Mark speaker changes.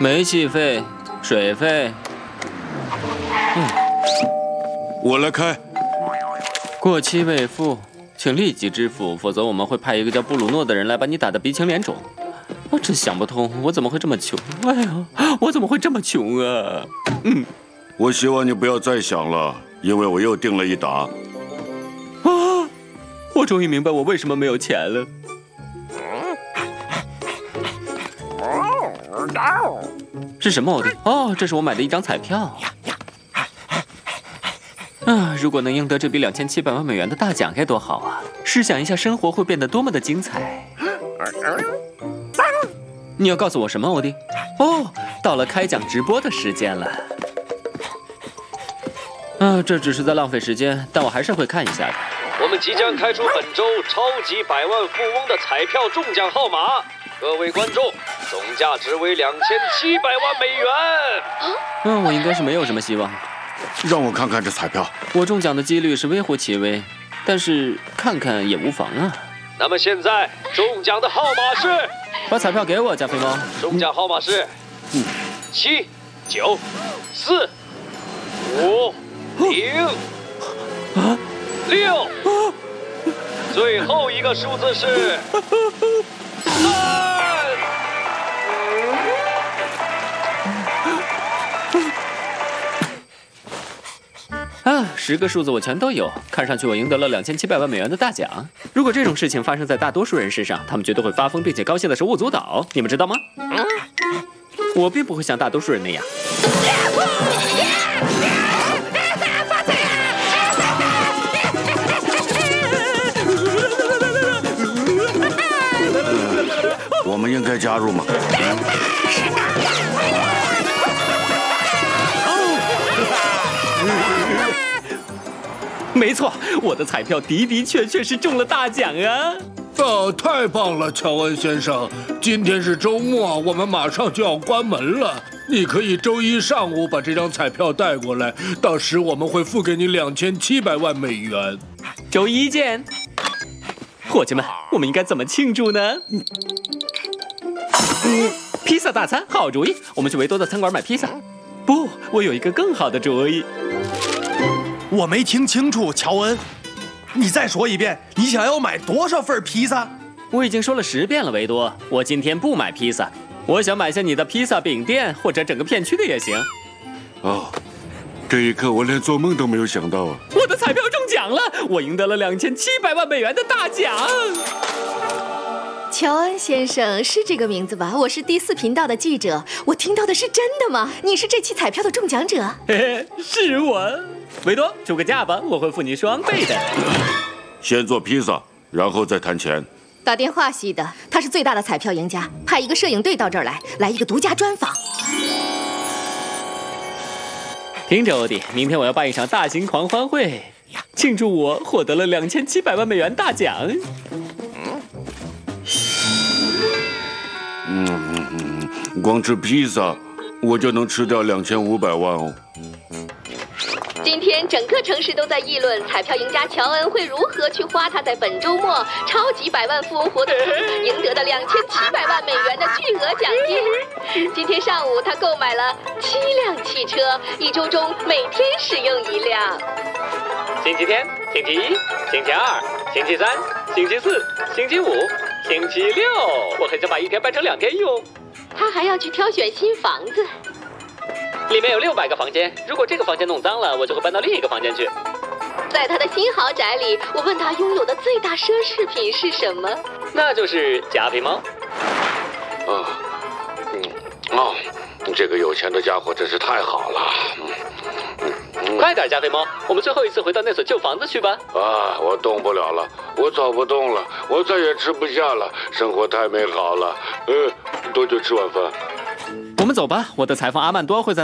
Speaker 1: 煤气费、水费。
Speaker 2: 我来开。
Speaker 1: 过期未付，请立即支付，否则我们会派一个叫布鲁诺的人来把你打得鼻青脸肿。我真想不通，我怎么会这么穷？哎呀，我怎么会这么穷啊？
Speaker 2: 我希望你不要再想了，因为我又订了一打。
Speaker 1: 啊！我终于明白我为什么没有钱了。是什么，欧弟？哦，这是我买的一张彩票。啊，如果能赢得这笔2700万美元的大奖该多好啊！试想一下，生活会变得多么的精彩。你要告诉我什么，欧弟？哦，到了开奖直播的时间了。这只是在浪费时间，但我还是会看一下的。
Speaker 3: 我们即将开出本周超级百万富翁的彩票中奖号码，各位观众，总价值为2700万美元。
Speaker 1: 我应该是没有什么希望。
Speaker 2: 让我看看这彩票。
Speaker 1: 我中奖的几率是微乎其微，但是看看也无妨啊。
Speaker 3: 那么现在中奖的号码是？
Speaker 1: 把彩票给我，加菲猫。
Speaker 3: 中奖号码是7、9、4、5、0、6，最后一个数字是3。
Speaker 1: 10个数字我全都有，看上去我赢得了2700万美元的大奖。如果这种事情发生在大多数人身上，他们绝对会发疯，并且高兴的手舞足蹈，你们知道吗？我并不会像大多数人那样。
Speaker 2: 我们应该加入吗？
Speaker 1: 没错，我的彩票的确是中了大奖啊！
Speaker 4: 太棒了，乔恩先生！今天是周末，我们马上就要关门了。你可以周一上午把这张彩票带过来，到时我们会付给你2700万美元。
Speaker 1: 周一见，伙计们，我们应该怎么庆祝呢？披萨大餐，好主意！我们去维多的餐馆买披萨。不，我有一个更好的主意。
Speaker 5: 我没听清楚，乔恩，你再说一遍，你想要买多少份披萨？
Speaker 1: 我已经说了10遍了，维多，我今天不买披萨，我想买下你的披萨饼店，或者整个片区的也行。
Speaker 2: 这一刻我连做梦都没有想到啊！
Speaker 1: 我的彩票中奖了，我赢得了2700万美元的大奖。
Speaker 6: 乔恩先生是这个名字吧？我是第4频道的记者，我听到的是真的吗？你是这期彩票的中奖者？
Speaker 1: 是我。维多，出个价吧，我会付你双倍的。
Speaker 2: 先做披萨，然后再谈钱。
Speaker 6: 打电话系的，他是最大的彩票赢家，派一个摄影队到这儿来一个独家专访。
Speaker 1: 听着，欧弟，明天我要办一场大型狂欢会，庆祝我获得了2700万美元大奖。
Speaker 2: 光吃披萨，我就能吃掉2500万哦。
Speaker 6: 今天整个城市都在议论彩票赢家乔恩会如何去花他在本周末超级百万富翁活动中赢得的2700万美元的巨额奖金。今天上午他购买了7辆汽车，1周中每天使用1辆。
Speaker 3: 星期天、星期1、星期2、星期3、星期4、星期5、星期6，我很想把一天办成2天用。
Speaker 6: 他还要去挑选新房子。
Speaker 1: 里面有600个房间，如果这个房间弄脏了，我就会搬到另一个房间去。
Speaker 6: 在他的新豪宅里，我问他拥有的最大奢侈品是什么？
Speaker 1: 那就是加菲猫。
Speaker 2: 这个有钱的家伙真是太好了。
Speaker 1: 快点，加菲猫，我们最后一次回到那所旧房子去吧。
Speaker 2: 我动不了了，我走不动了，我再也吃不下了，生活太美好了。多久吃晚饭？
Speaker 1: 我们走吧，我的裁缝阿曼多会在